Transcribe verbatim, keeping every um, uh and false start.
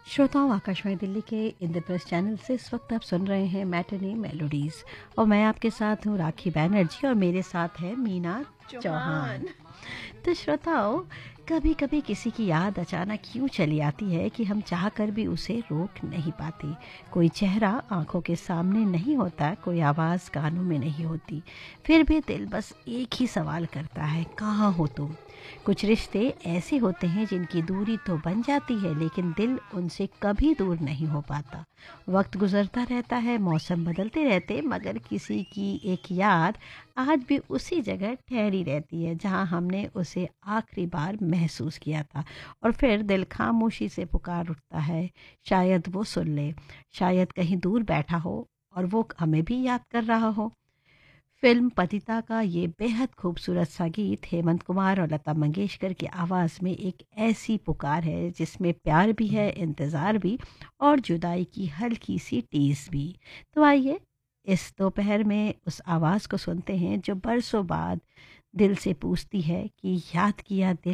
श्रोताओं, आकाशवाणी दिल्ली के इंद्रप्रस्थ चैनल से इस वक्त आप सुन रहे हैं मैटनी मेलोडीज और मैं आपके साथ हूँ राखी बैनर्जी और मेरे साथ है मीना चौहान। तो श्रोताओं, कभी कभी किसी की याद अचानक यूँ चली आती है कि हम चाहकर भी उसे रोक नहीं पाते। कोई चेहरा आंखों के सामने नहीं होता, कोई आवाज़ कानों में नहीं होती, फिर भी दिल बस एक ही सवाल करता है, कहाँ हो तुम। कुछ रिश्ते ऐसे होते हैं जिनकी दूरी तो बन जाती है लेकिन दिल उनसे कभी दूर नहीं हो पाता। वक्त गुजरता रहता है, मौसम बदलते रहते, मगर किसी की एक याद आज भी उसी जगह ठहरी रहती है जहां हमने उसे आखिरी बार महसूस किया था। और फिर दिल खामोशी से पुकार उठता है, शायद वो सुन ले, शायद कहीं दूर बैठा हो और वो हमें भी याद कर रहा हो। फिल्म पतिता का ये बेहद खूबसूरत सा गीत हेमंत कुमार और लता मंगेशकर की आवाज़ में एक ऐसी पुकार है जिसमें प्यार भी है, इंतज़ार भी और जुदाई की हल्की सी टीस भी। तो आइए इस दोपहर में उस आवाज़ को सुनते हैं जो बरसों बाद दिल से पूछती है कि याद किया दिल